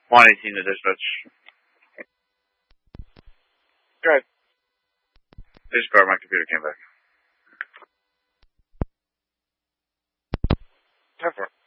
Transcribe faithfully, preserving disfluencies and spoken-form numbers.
one eighteen to dispatch. Go ahead. Discard, my computer came back. Go for it.